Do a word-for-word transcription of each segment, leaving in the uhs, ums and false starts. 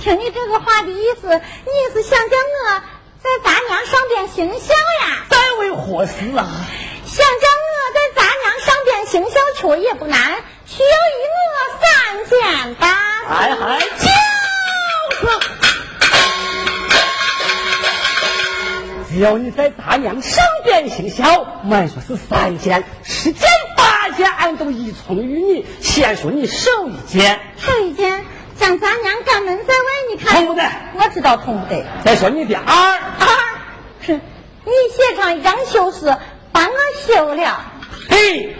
听你这个话的意思，你是想叫我在咱娘上边行孝呀？ 再为何事啊？ 想叫我在咱娘上边行孝，求也不难，需要一我三简单。 哎嗨，就是只要你在大娘上边行孝，满说是三件，十件八件俺都依从于你。先说你首一件， 首一件将咱娘赶门在外，你看通不得？ 我知道通不得。 再说你的二二是你写上一张休诗，把我休了。 嘿，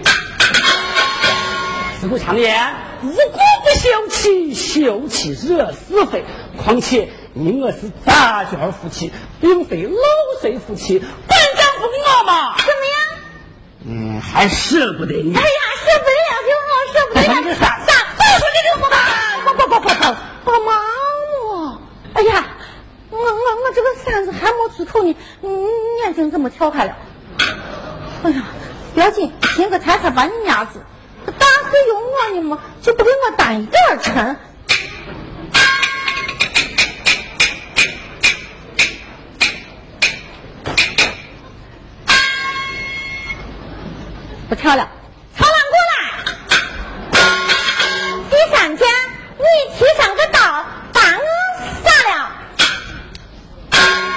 自古常言，无故不休妻，休妻惹是非。况且你我是杂卷夫妻，并非漏水夫妻，本丈夫我嘛， 怎么样？ 嗯，还舍不得你。 哎呀，舍不得了就好，舍不得了就啥啥？再说这个不不不不不不帮忙我！哎呀，我我我这个扇子还没出口呢，眼睛怎么跳开了？哎呀，不要紧，行个抬抬把你压子，大事有我呢嘛，就不给我担一点沉。不跳了，曹郎过来。第三件，你提上